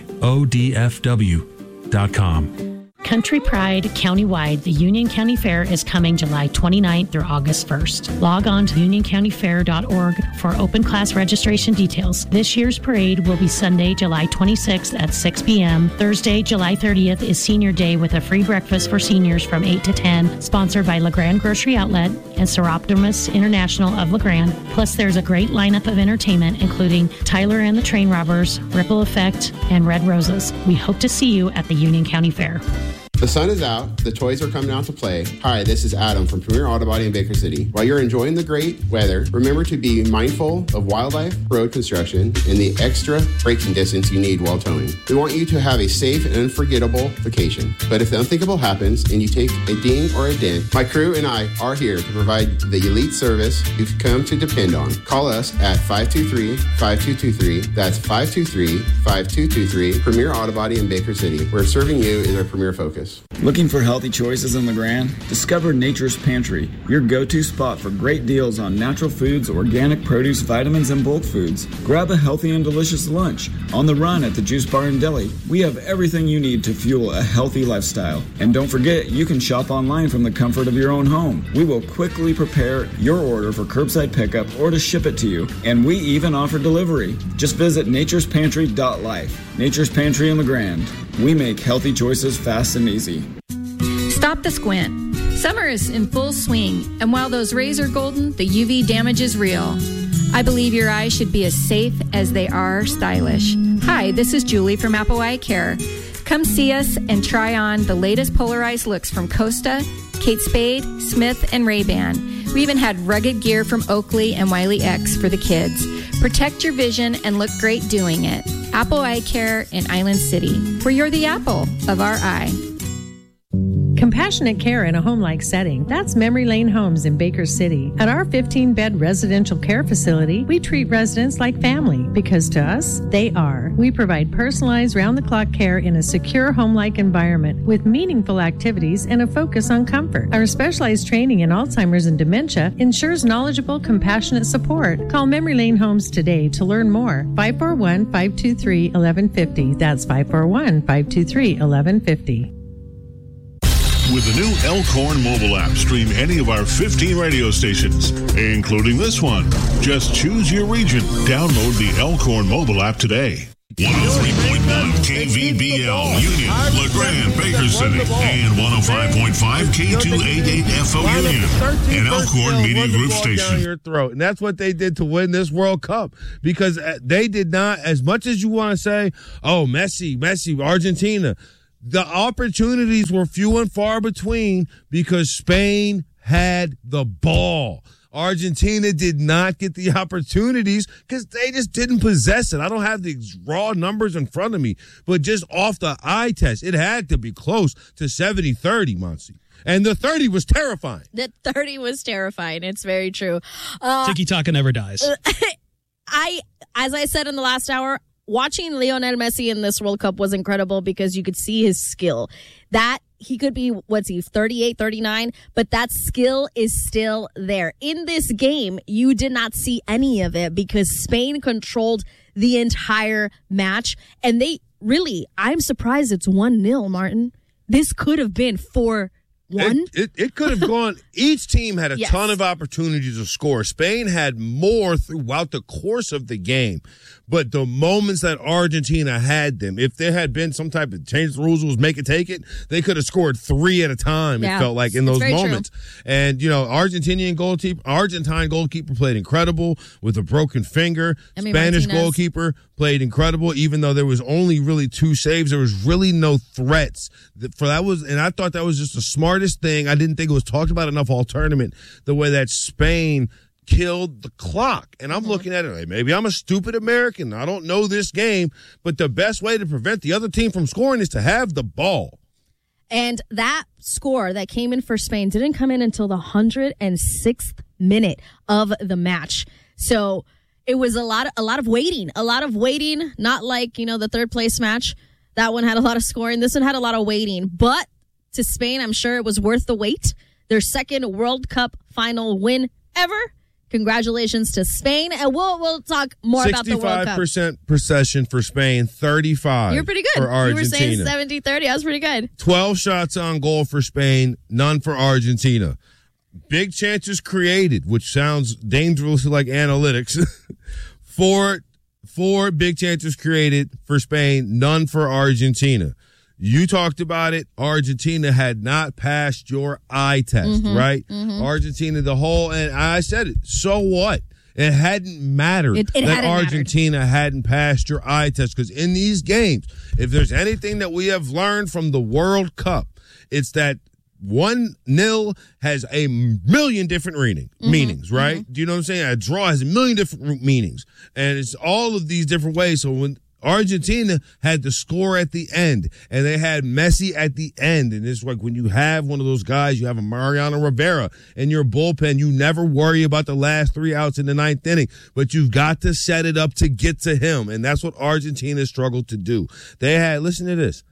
myodfw.com. Country Pride Countywide, the Union County Fair is coming July 29th through August 1st. Log on to unioncountyfair.org for open class registration details. This year's parade will be Sunday, July 26th at 6 p.m. Thursday, July 30th is Senior Day with a free breakfast for seniors from 8 to 10, sponsored by LeGrand Grocery Outlet and Seroptimus International of LeGrand. Plus, there's a great lineup of entertainment, including Tyler and the Train Robbers, Ripple Effect, and Red Roses. We hope to see you at the Union County Fair. The sun is out, the toys are coming out to play. Hi, this is Adam from Premier Auto Body in Baker City. While you're enjoying the great weather, remember to be mindful of wildlife, road construction, and the extra braking distance you need while towing. We want you to have a safe and unforgettable vacation. But if the unthinkable happens and you take a ding or a dent, my crew and I are here to provide the elite service you've come to depend on. Call us at 523-5223. That's 523-5223. Premier Auto Body in Baker City, where serving you is our premier focus. Looking for healthy choices in LeGrand? Discover Nature's Pantry, your go-to spot for great deals on natural foods, organic produce, vitamins, and bulk foods. Grab a healthy and delicious lunch. On the run at the Juice Bar and Deli, we have everything you need to fuel a healthy lifestyle. And don't forget, you can shop online from the comfort of your own home. We will quickly prepare your order for curbside pickup or to ship it to you. And we even offer delivery. Just visit naturespantry.life. Nature's Pantry in LeGrand. We make healthy choices fast and easy. Stop the squint. Summer is in full swing, and while those rays are golden, the UV damage is real. I believe your eyes should be as safe as they are stylish. Hi, this is Julie from Apple Eye Care. Come see us and try on the latest polarized looks from Costa, Kate Spade, Smith, and Ray-Ban. We even had rugged gear from Oakley and Wiley X for the kids. Protect your vision and look great doing it. Apple Eye Care in Island City, where you're the apple of our eye. Compassionate care in a home-like setting. That's Memory Lane Homes in Baker City. At our 15-bed residential care facility, we treat residents like family because to us, they are. We provide personalized round-the-clock care in a secure home-like environment with meaningful activities and a focus on comfort. Our specialized training in Alzheimer's and dementia ensures knowledgeable, compassionate support. Call Memory Lane Homes today to learn more. 541-523-1150. That's 541-523-1150. With the new Elkhorn mobile app, stream any of our 15 radio stations, including this one. Just choose your region. Download the Elkhorn mobile app today. 103.1 KVBL Union, LeGrand, Baker City, and 105.5 K288FO Union, an Elkhorn Media Group station. Down your throat. And that's what they did to win this World Cup, because they did not, as much as you want to say, oh, Messi, Argentina, the opportunities were few and far between because Spain had the ball. Argentina did not get the opportunities because they just didn't possess it. I don't have the raw numbers in front of me, but just off the eye test, it had to be close to 70-30, Monty. And the 30 was terrifying. The 30 was terrifying. It's very true. Tiki-taka never dies. As I said in the last hour, watching Lionel Messi in this World Cup was incredible because you could see his skill. That he could be, 38, 39, but that skill is still there. In this game, you did not see any of it because Spain controlled the entire match. And I'm surprised it's 1-0, Martin. This could have been 4-1. It could have gone. Each team had a ton of opportunities to score. Spain had more throughout the course of the game. But the moments that Argentina had them, if there had been some type of change the rules, was make it take it, they could have scored 3 at a time, it felt like, in those moments. True. And, Argentine goalkeeper played incredible with a broken finger. Spanish goalkeeper played incredible, even though there was only really 2 saves. There was really no threats. And I thought that was just the smartest thing. I didn't think it was talked about enough all tournament, the way that Spain killed the clock. And I'm looking at it like, maybe I'm a stupid American. I don't know this game, but the best way to prevent the other team from scoring is to have the ball. And that score that came in for Spain didn't come in until the 106th minute of the match. So it was a lot of waiting, not like, the third place match. That one had a lot of scoring. This one had a lot of waiting, but to Spain, I'm sure it was worth the wait. Their second World Cup final win ever. Congratulations to Spain, and we'll talk more about the World Cup. 65% possession for Spain, 35 You're pretty good. for Argentina. You were saying 70-30. That was pretty good. 12 shots on goal for Spain, none for Argentina. Big chances created, which sounds dangerously like analytics. Four big chances created for Spain, none for Argentina. You talked about it. Argentina had not passed your eye test, right? Argentina, and I said it. So what? It hadn't mattered that Argentina hadn't passed your eye test, because in these games, if there's anything that we have learned from the World Cup, it's that 1-0 has a million different meanings, right? Do you know what I'm saying? A draw has a million different meanings, and it's all of these different ways. So when Argentina had the score at the end, and they had Messi at the end. And it's like when you have one of those guys, you have a Mariano Rivera in your bullpen, you never worry about the last 3 outs in the 9th inning, but you've got to set it up to get to him. And that's what Argentina struggled to do. They had, listen to this,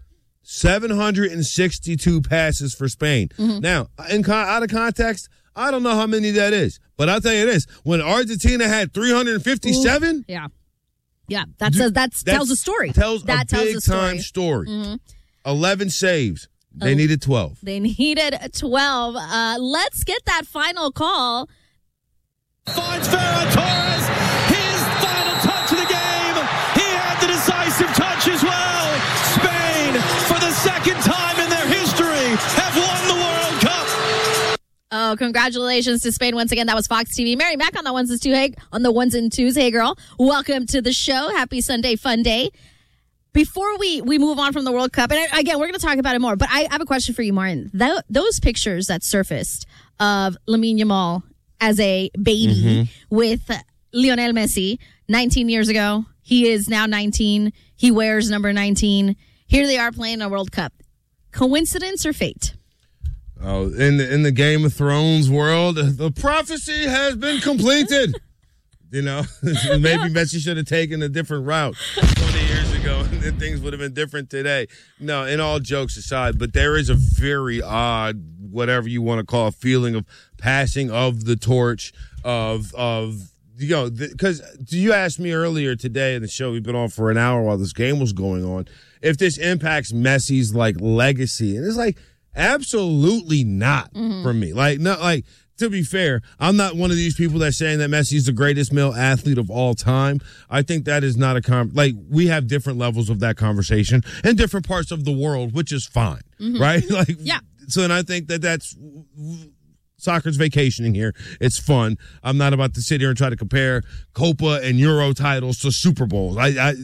762 passes for Spain. Now, out of context, I don't know how many that is, but I'll tell you this, when Argentina had 357, yeah, that tells a story. Tells a big-time story. 11 saves. They needed 12. They needed 12. Let's get that final call. Finds Ferran Torres. His final touch of the game. He had the decisive touch as well. Spain, for the second time in their history, have won the World Cup. Oh, congratulations to Spain once again. That was Fox TV. Mary Mack on the ones and twos. Hey, girl. Welcome to the show. Happy Sunday, fun day. Before we move on from the World Cup, and again, we're going to talk about it more, but I have a question for you, Martin. Those pictures that surfaced of Lamine Yamal as a baby with Lionel Messi 19 years ago. He is now 19. He wears number 19. Here they are playing a World Cup. Coincidence or fate? Oh, in the Game of Thrones world, the prophecy has been completed. You know, maybe Messi should have taken a different route 20 years ago, and then things would have been different today. No, in all jokes aside, but there is a very odd, whatever you want to call it, feeling of passing of the torch of you know, because you asked me earlier today in the show, we've been on for an hour while this game was going on, if this impacts Messi's like legacy, and it's like absolutely not for me. Like, no, like. To be fair, I'm not one of these people that's saying that Messi is the greatest male athlete of all time. I think that is not like we have different levels of that conversation in different parts of the world, which is fine, right? Like, yeah. So, and I think that's soccer's vacationing here. It's fun. I'm not about to sit here and try to compare Copa and Euro titles to Super Bowls.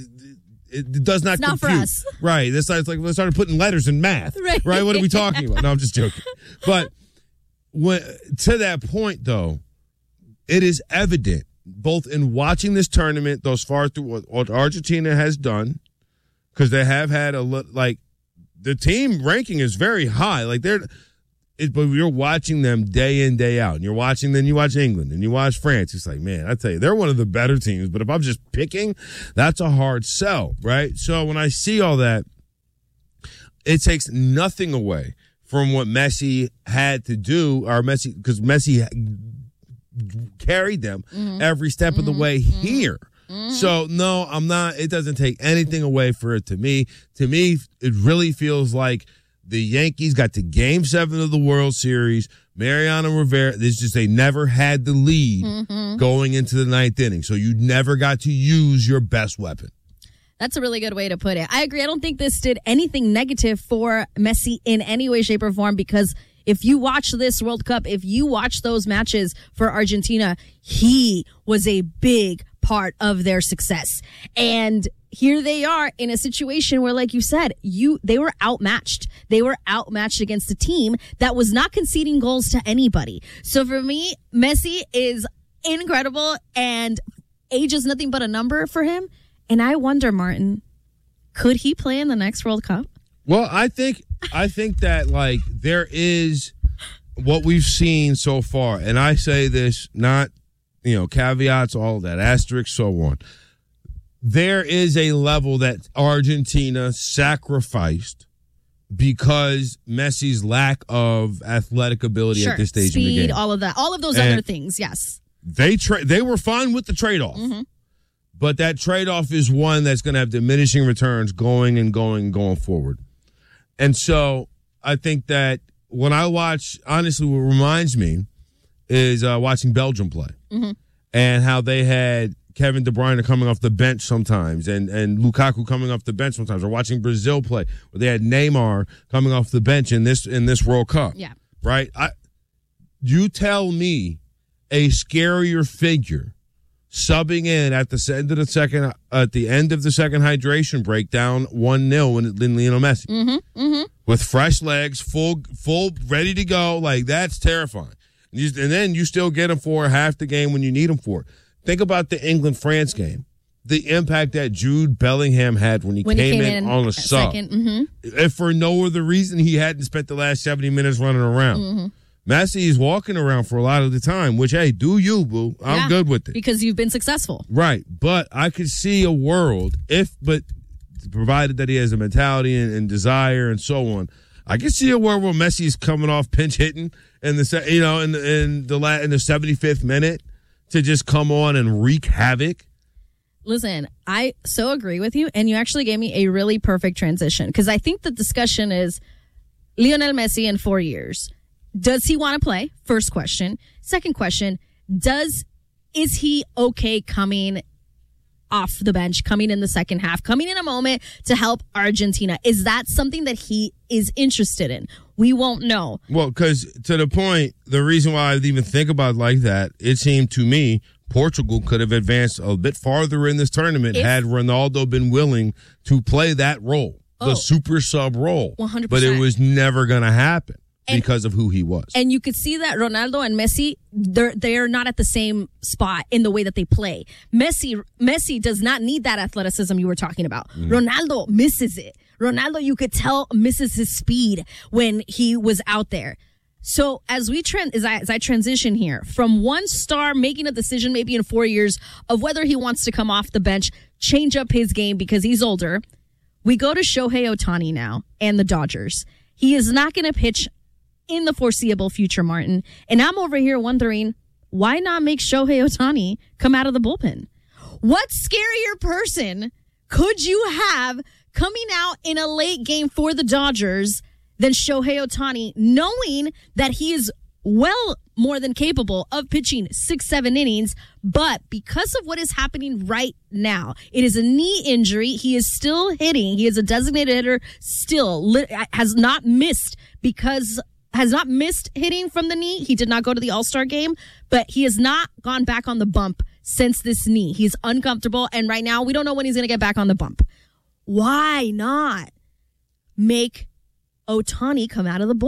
It does not compute. For us. Right. It's like let's start putting letters in math. Right? What are we talking about? No, I'm just joking. But to that point, though, it is evident both in watching this tournament thus far through what Argentina has done, because they have had the team ranking is very high. Like but you're watching them day in, day out, and you watch England and you watch France. It's like, man, I tell you, they're one of the better teams. But if I'm just picking, that's a hard sell, right? So when I see all that, it takes nothing away from what Messi had to do, because Messi carried them every step of the way here. So, no, I'm not. It doesn't take anything away for it to me. To me, it really feels like the Yankees got to Game 7 of the World Series. Mariano Rivera, they never had the lead going into the ninth inning. So you never got to use your best weapon. That's a really good way to put it. I agree. I don't think this did anything negative for Messi in any way, shape, or form, because if you watch this World Cup, if you watch those matches for Argentina, he was a big part of their success. And here they are in a situation where, like you said, they were outmatched. They were outmatched against a team that was not conceding goals to anybody. So for me, Messi is incredible, and age is nothing but a number for him. And I wonder, Martin, could he play in the next World Cup? Well, I think that like there is what we've seen so far, and I say this not, caveats, all that, asterisks, so on. There is a level that Argentina sacrificed because Messi's lack of athletic ability at this stage in the game. Speed, all of that, all of those other things, yes. They were fine with the trade-off. But that trade-off is one that's going to have diminishing returns going forward. And so I think that when I watch, honestly, what reminds me is watching Belgium play and how they had Kevin De Bruyne coming off the bench sometimes and Lukaku coming off the bench sometimes, or watching Brazil play where they had Neymar coming off the bench in this World Cup. Yeah. Right? You tell me a scarier figure subbing in at the end of the second hydration break, down 1-0 than Lionel Messi, with fresh legs, full, ready to go. Like, that's terrifying. And then you still get him for half the game when you need him for it. Think about the England-France game, the impact that Jude Bellingham had when he came in on a sub. If for no other reason he hadn't spent the last 70 minutes running around. Messi is walking around for a lot of the time, which, hey, do you, boo. I'm good with it. Because you've been successful. Right. But I could see a world, but provided that he has a mentality and desire and so on, I could see a world where Messi is coming off pinch hitting in the 75th minute to just come on and wreak havoc. Listen, I so agree with you, and you actually gave me a really perfect transition, because I think the discussion is Lionel Messi in 4 years. Does he want to play? First question. Second question, is he okay coming off the bench, coming in the second half, coming in a moment to help Argentina? Is that something that he is interested in? We won't know. Well, because to the point, the reason why I even think about it like that, it seemed to me Portugal could have advanced a bit farther in this tournament had Ronaldo been willing to play that role, the super sub role. 100%. But it was never going to happen. Because of who he was. And you could see that Ronaldo and Messi, they're not at the same spot in the way that they play. Messi does not need that athleticism you were talking about. Ronaldo misses it. Ronaldo, you could tell, misses his speed when he was out there. So as I transition here from one star making a decision maybe in 4 years of whether he wants to come off the bench, change up his game because he's older, we go to Shohei Ohtani now and the Dodgers. He is not going to pitch in the foreseeable future, Martin. And I'm over here wondering, why not make Shohei Ohtani come out of the bullpen? What scarier person could you have coming out in a late game for the Dodgers than Shohei Ohtani, knowing that he is well more than capable of pitching 6-7 innings, but because of what is happening right now, it is a knee injury. He is still hitting. He is a designated hitter still, has not missed hitting from the knee. He did not go to the All-Star game, but he has not gone back on the bump since this knee. He's uncomfortable, and right now we don't know when he's going to get back on the bump. Why not make Ohtani come out of the bullpen?